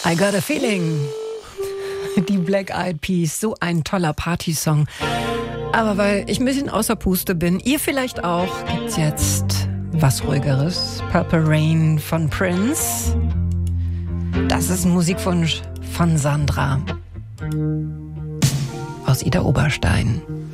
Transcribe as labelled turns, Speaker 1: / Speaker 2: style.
Speaker 1: I got a feeling. Die Black Eyed Peas, so ein toller Partysong. Aber weil ich ein bisschen außer Puste bin, ihr vielleicht auch, gibt's jetzt was Ruhigeres. Purple Rain von Prince. Das ist ein Musikwunsch von Sandra aus Ida Oberstein.